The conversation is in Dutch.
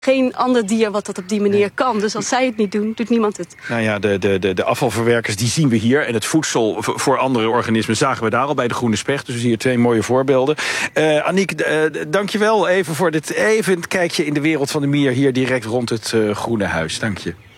geen ander dier wat dat op die manier kan. Dus als zij het niet doen, doet niemand het. Nou ja, de afvalverwerkers die zien we hier. En het voedsel voor andere organismen zagen we daar al bij de groene specht. Dus we zien hier 2 mooie voorbeelden. Aniek, dank je wel even voor dit kijkje in de wereld van de mier hier direct rond het Groene Huis. Dank je.